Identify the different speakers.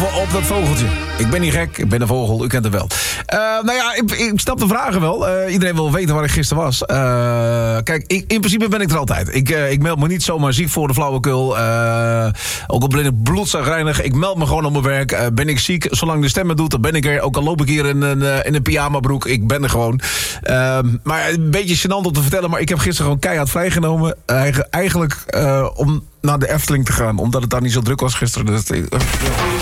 Speaker 1: op dat vogeltje. Ik ben niet gek, ik ben een vogel, u kent het wel. Ik snap de vragen wel. Iedereen wil weten waar ik gisteren was. Kijk, in principe ben ik er altijd. Ik meld me niet zomaar ziek voor de flauwekul. Ook al ben ik bloedzagrijnig, ik meld me gewoon op mijn werk. Ben ik ziek, zolang de stem het doet, dan ben ik er. Ook al loop ik hier in een pyjamabroek, ik ben er gewoon. Maar een beetje gênant om te vertellen, maar ik heb gisteren gewoon keihard vrijgenomen. Eigenlijk om naar de Efteling te gaan, omdat het daar niet zo druk was gisteren. Dus